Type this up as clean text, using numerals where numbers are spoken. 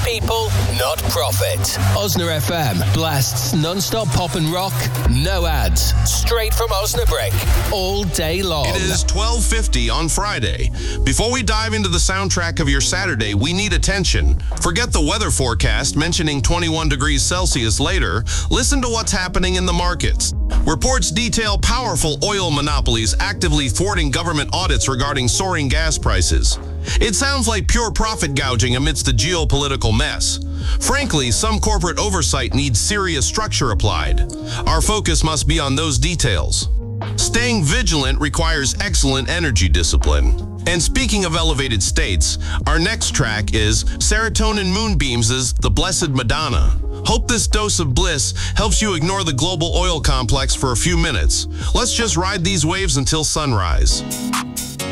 people, not profit. Osna FM blasts non-stop pop and rock, no ads, straight from Osnabrück, all day long. It is 12:50 on Friday. Before we dive into the soundtrack of your Saturday, we need attention. Forget the weather forecast mentioning 21 degrees Celsius later. Listen to what's happening in the markets. Reports detail powerful oil monopolies actively thwarting government audits regarding soaring gas prices. It sounds like pure profit gouging amidst the geopolitical mess. Frankly, some corporate oversight needs serious structure applied. Our focus must be on those details. Staying vigilant requires excellent energy discipline. And speaking of elevated states, our next track is Serotonin Moonbeams' The Blessed Madonna. Hope this dose of bliss helps you ignore the global oil complex for a few minutes. Let's just ride these waves until sunrise.